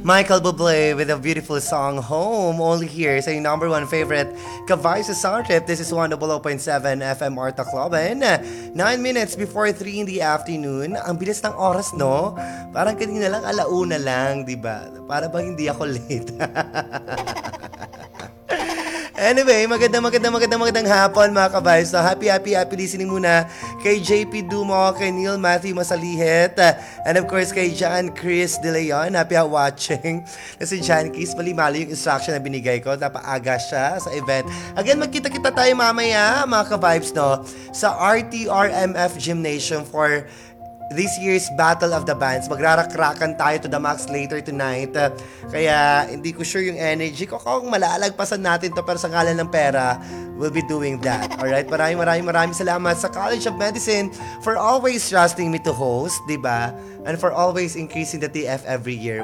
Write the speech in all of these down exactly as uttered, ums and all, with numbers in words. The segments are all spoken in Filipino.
Michael Bublé with a beautiful song, Home, only here sa yung number one favorite Ka-Vibes sa Sound Trip. This is one oh point seven F M Arta Clubin. Nine minutes before three in the afternoon. Ang bilis ng oras, no? Parang kanina lang, alauna lang, di ba? Para bang hindi ako late? Anyway, magandang magandang magandang magandang hapon mga ka-vibes. So, happy, happy, happy listening muna kay J P Dumo, kay Neil Matthew Masalihit, and of course kay John Chris De Leon. Happy watching. Kasi John Chris, mali-mali yung instruction na binigay ko. Napaaga siya sa event. Again, magkita-kita tayo mamaya mga ka-vibes, no? Sa R T R M F Gymnasium for this year's Battle of the Bands. Magrarakrakan tayo to the max later tonight. Uh, kaya hindi ko sure yung energy ko. Kung malalagpasan natin to pero sa ngalan ng pera, we'll be doing that. Alright? Maraming maraming maraming salamat sa College of Medicine for always trusting me to host, diba? And for always increasing the T F every year.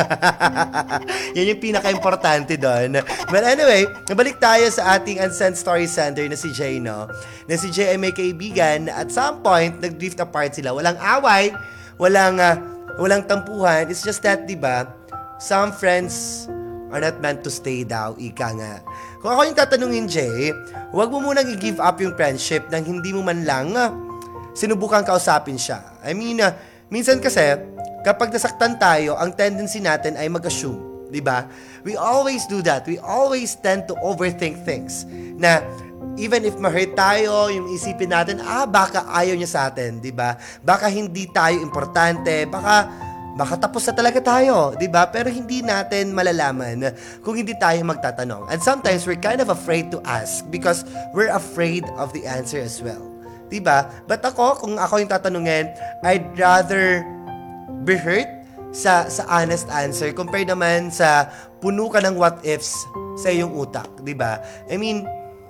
Yan yung pinaka-importante doon. But anyway, nabalik tayo sa ating Unsent Story Sender na si Jay, no? Na si Jay ay may kaibigan. At some point, nag-drift apart sila. Walang away, walang, uh, walang tampuhan. It's just that, diba, some friends are not meant to stay daw, ika nga. Kung ako yung tatanungin, Jay, huwag mo munang i-give up yung friendship nang hindi mo man lang uh, sinubukan kausapin siya. I mean, uh, minsan kasi, kapag nasaktan tayo, ang tendency natin ay mag-assume, di ba? We always do that. We always tend to overthink things. Na, even if ma-hurt tayo, yung isipin natin, ah, baka ayaw niya sa atin, di ba? Baka hindi tayo importante, baka, baka tapos na talaga tayo, di ba? Pero hindi natin malalaman kung hindi tayo magtatanong. And sometimes, we're kind of afraid to ask because we're afraid of the answer as well. Diba? But ako, kung ako yung tatanungin, I'd rather be hurt sa sa honest answer compared naman sa puno ka ng what ifs sa iyong utak, diba? I mean,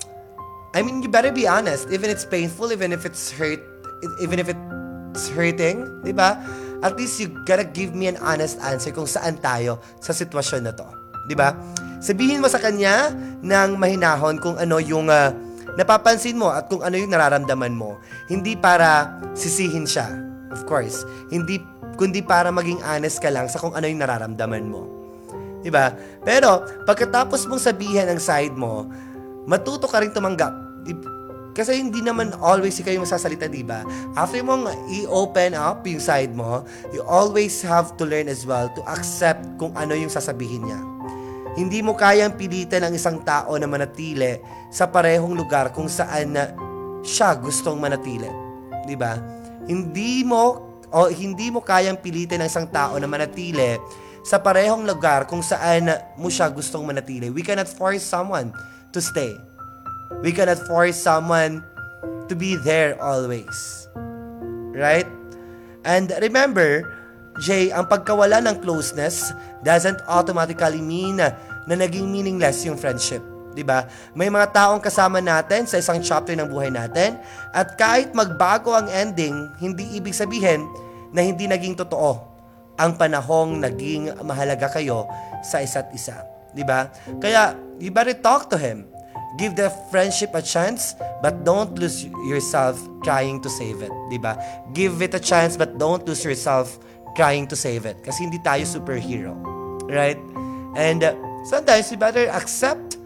I mean, you better be honest. Even it's painful, even if it's hurt, even if it's hurting, diba? At least you gotta give me an honest answer kung saan tayo sa sitwasyon na to, diba? Sabihin mo sa kanya ng mahinahon kung ano yung uh, napapansin mo at kung ano yung nararamdaman mo. Hindi para sisihin siya, of course. Hindi, kundi para maging honest ka lang sa kung ano yung nararamdaman mo. Diba? Pero, pagkatapos mong sabihin ang side mo, matuto ka rin tumanggap. Kasi hindi naman always ikaw yung masasalita, diba? After mong i-open up yung side mo, you always have to learn as well to accept kung ano yung sasabihin niya. Hindi mo kayang pilitin ang isang tao na manatili sa parehong lugar kung saan na siya gustong manatili. 'Di ba? Hindi mo o hindi mo kayang pilitin ang isang tao na manatili sa parehong lugar kung saan mo siya gustong manatili. We cannot force someone to stay. We cannot force someone to be there always. Right? And remember, Jay, ang pagkawala ng closeness doesn't automatically mean na, na naging meaningless yung friendship. Diba? May mga taong kasama natin sa isang chapter ng buhay natin at kahit magbago ang ending, hindi ibig sabihin na hindi naging totoo ang panahong naging mahalaga kayo sa isa't isa. Diba? Kaya, you better talk to him. Give the friendship a chance, but don't lose yourself trying to save it. Diba? Give it a chance, but don't lose yourself trying to save it. Kasi hindi tayo superhero. Right? And uh, sometimes you better accept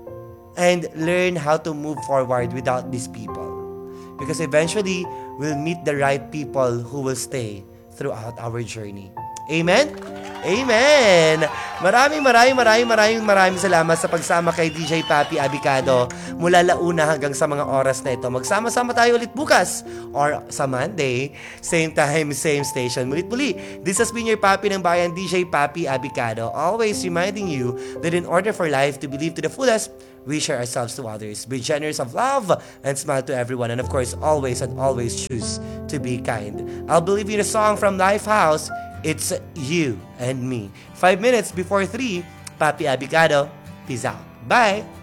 and learn how to move forward without these people. Because eventually, we'll meet the right people who will stay throughout our journey. Amen? Amen! Maraming maraming maraming maraming maraming salamat sa pagsama kay D J Papi Abicado mula launa hanggang sa mga oras na ito. Magsama-sama tayo ulit bukas or sa Monday, same time, same station. Mulit-muli, this has been your Papi ng Bayan, D J Papi Abicado, always reminding you that in order for life to be lived to the fullest, we share ourselves to others. Be generous of love and smile to everyone. And of course, always and always choose to be kind. I'll be leaving a song from Lifehouse. It's You and Me. Five minutes before three, Papi Abicado. Peace out. Bye!